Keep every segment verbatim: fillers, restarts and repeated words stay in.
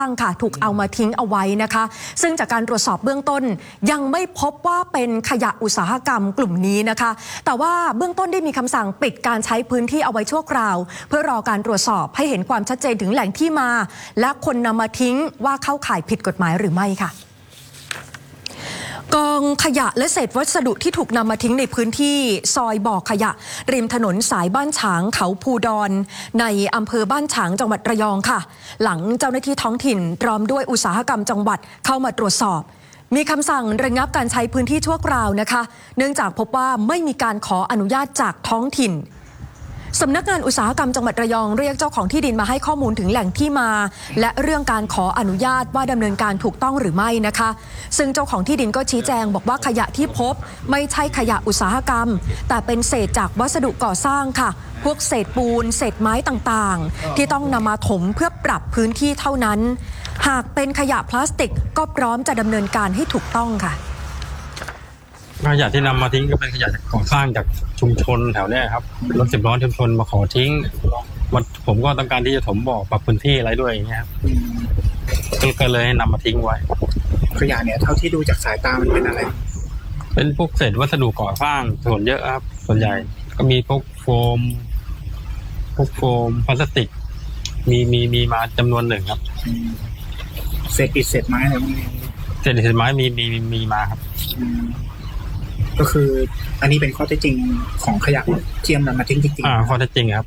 ค่ะถูกเอามาทิ้งเอาไว้นะคะซึ่งจากการตรวจสอบเบื้องต้นยังไม่พบว่าเป็นขยะอุตสาหกรรมกลุ่มนี้นะคะแต่ว่าเบื้องต้นได้มีคำสั่งปิดการใช้พื้นที่เอาไว้ชั่วคราวเพื่อรอการตรวจสอบให้เห็นความชัดเจนถึงแหล่งที่มาและคนนำมาทิ้งว่าเข้าข่ายผิดกฎหมายหรือไม่ค่ะกองขยะและเศษวัสดุที่ถูกนำมาทิ้งในพื้นที่ซอยบ่อขยะริมถนนสายบ้านฉางเขาภูดอนในอำเภอบ้านฉางจังหวัดระยองค่ะหลังเจ้าหน้าที่ท้องถิ่นพร้อมด้วยอุตสาหกรรมจังหวัดเข้ามาตรวจสอบมีคำสั่งระงับการใช้พื้นที่ชั่วคราวนะคะเนื่องจากพบว่าไม่มีการขออนุญาตจากท้องถิ่นสำนักงานอุตสาหกรรมจังหวัดระยองเรียกเจ้าของที่ดินมาให้ข้อมูลถึงแหล่งที่มาและเรื่องการขออนุญาตว่าดำเนินการถูกต้องหรือไม่นะคะซึ่งเจ้าของที่ดินก็ชี้แจงบอกว่าขยะที่พบไม่ใช่ขยะอุตสาหกรรมแต่เป็นเศษจากวัสดุก่อสร้างค่ะพวกเศษปูนเศษไม้ต่างๆที่ต้องนำมาถมเพื่อปรับพื้นที่เท่านั้นหากเป็นขยะพลาสติกก็พร้อมจะดำเนินการให้ถูกต้องค่ะขยะที่นำมาทิ้งก็เป็นขยะก่อสร้างจากชุมชนแถวนี้ครับรถสิบล้อชุมชนมาขอทิ้งวันผมก็ต้องการที่จะถมบ่อปรับพื้นที่อะไรด้วยอย่างเงี้ยครับก็เลยนำมาทิ้งไว้ขยะเนี่ยเท่าที่ดูจากสายตามันเป็นอะไรเป็นพวกเศษวัสดุก่อสร้างส่วนเยอะครับส่วนใหญ่ก็มีพวกโฟมพวกโฟมพลาสติกมีมีมีมาจำนวนหนึ่งครับเศษอิฐเศษไม้อะไรพวกนี้เศษอิฐเศษไม้มีมีมีมาครับก็คืออันนี้เป็นข้อเท็จจริงของขยะเทียมนำมาทิ้งจริงๆอ่าข้อเท็จจริงครับ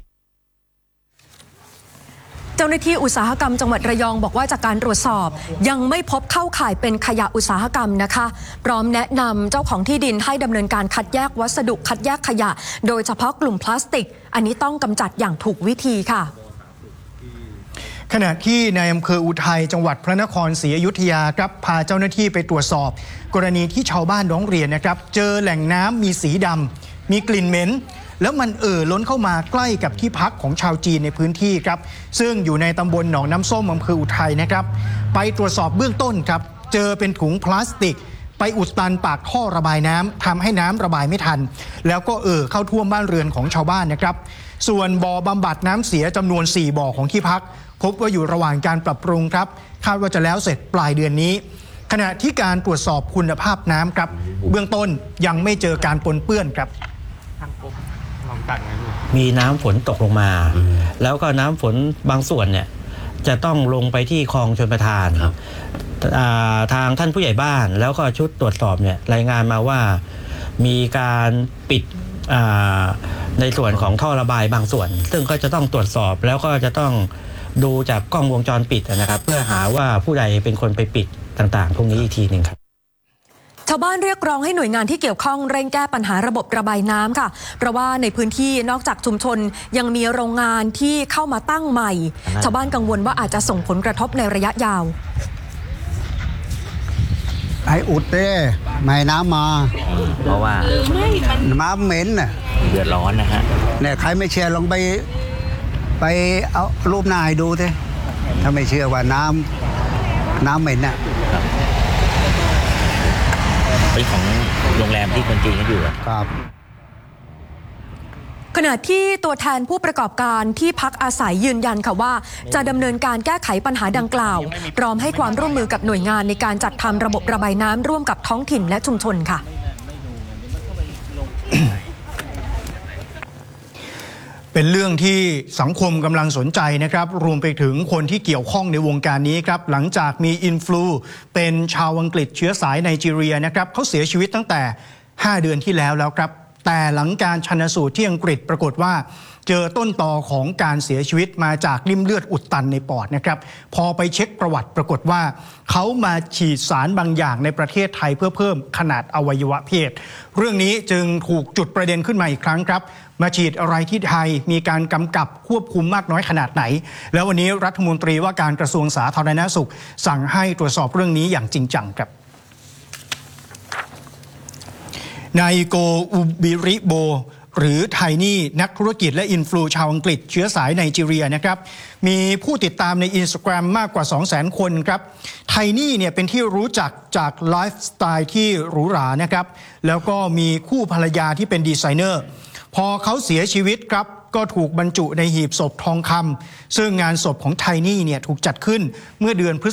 เจ้าหน้าที่อุตสาหกรรมจังหวัดระยองบอกว่าจากการตรวจสอบยังไม่พบเข้าข่ายเป็นขยะอุตสาหกรรมนะคะพร้อมแนะนำเจ้าของที่ดินให้ดำเนินการคัดแยกวัสดุคัดแยกขยะโดยเฉพาะกลุ่มพลาสติกอันนี้ต้องกำจัดอย่างถูกวิธีค่ะขณะที่ในอำเภออุทัยจังหวัดพระนครศรีอยุธยาครับพาเจ้าหน้าที่ไปตรวจสอบกรณีที่ชาวบ้านร้องเรียนนะครับเจอแหล่งน้ำมีสีดำมีกลิ่นเหม็นแล้วมันเอ่อล้นเข้ามาใกล้กับที่พักของชาวจีนในพื้นที่ครับซึ่งอยู่ในตำบลหนองน้ำส้มอำเภออุทัยนะครับไปตรวจสอบเบื้องต้นครับเจอเป็นถุงพลาสติกไปอุดตันปากท่อระบายน้ำทำให้น้ำระบายไม่ทันแล้วก็เอ่อเข้าท่วมบ้านเรือนของชาวบ้านนะครับส่วนบ่อบำบัดน้ำเสียจำนวนสี่บ่อของที่พักพบว่าอยู่ระหว่างการปรับปรุงครับคาดว่าจะแล้วเสร็จปลายเดือนนี้ขณะที่การตรวจสอบคุณภาพน้ำครับเบื้องต้นยังไม่เจอการปนเปื้อนครับมีน้ำฝนตกลงมาแล้วก็น้ำฝนบางส่วนเนี่ยจะต้องลงไปที่คลองชลประทานทางท่านผู้ใหญ่บ้านแล้วก็ชุดตรวจสอบเนี่ยรายงานมาว่ามีการปิดในส่วนของท่อระบายบางส่วนซึ่งก็จะต้องตรวจสอบแล้วก็จะต้องดูจากกล้องวงจรปิดนะครับเพื่อหาว่าผู้ใดเป็นคนไปปิดต่างๆพวกนี้อีกทีหนึ่งครับชาวบ้านเรียกร้องให้หน่วยงานที่เกี่ยวข้องเร่งแก้ปัญหาระบบระบายน้ำค่ะเพราะว่าในพื้นที่นอกจากชุมชนยังมีโรงงานที่เข้ามาตั้งใหม่ชาวบ้านกังวลว่าอาจจะส่งผลกระทบในระยะยาวไอ้อุดเต้ไม่น้ำมาเพราะว่าน้ำเหม็นน่ะเดือดร้อนนะฮะเนี่ยใครไม่เชื่อลองไปไปเอารูปหน้าให้ดูสิถ้าไม่เชื่อว่าน้ำน้ำเหม็นน่ะเป็นของโรงแรมที่คนจีนเขาอยู่ครับขณะที่ตัวแทนผู้ประกอบการที่พักอาศัยยืนยันค่ะว่าจะดำเนินการแก้ไขปัญหาดังกล่าวพร้อมให้ความร่วมมือกับหน่วยงานในการจัดทำระบบระบายน้ำร่วมกับท้องถิ่นและชุมชนค่ะเป็นเรื่องที่สังคมกำลังสนใจนะครับรวมไปถึงคนที่เกี่ยวข้องในวงการนี้ครับหลังจากมีอินฟลูเป็นชาวอังกฤษเชื้อสายไนจีเรียนะครับเขาเสียชีวิตตั้งแต่ห้าเดือนที่แล้วแล้วครับแต่หลังการชันสูตรที่อังกฤษปรากฏว่าเจอต้นตอของการเสียชีวิตมาจากริ่มเลือดอุดตันในปอดนะครับพอไปเช็คประวัติปรากฏว่าเขามาฉีดสารบางอย่างในประเทศไทยเพื่อเพิ่มขนาดอวัยวะเพศเรื่องนี้จึงถูกจุดประเด็นขึ้นมาอีกครั้งครับมาฉีดอะไรที่ไทยมีการกำกับควบคุมมากน้อยขนาดไหนแล้ววันนี้รัฐมนตรีว่าการกระทรวงสาธารณสุขสั่งให้ตรวจสอบเรื่องนี้อย่างจริงจังครับนายโกอุบิริโบหรือไทนี่นักธุรกิจและอินฟลูชาวอังกฤษเชื้อสายไนจีเรียนะครับมีผู้ติดตามใน Instagram มากกว่า สองแสน คนครับไทนี่เนี่ยเป็นที่รู้จักจากไลฟ์สไตล์ที่หรูหรานะครับแล้วก็มีคู่ภรรยาที่เป็นดีไซเนอร์พอเขาเสียชีวิตครับก็ถูกบรรจุในหีบศพทองคำซึ่งงานศพของไทนี่เนี่ยถูกจัดขึ้นเมื่อเดือนพฤ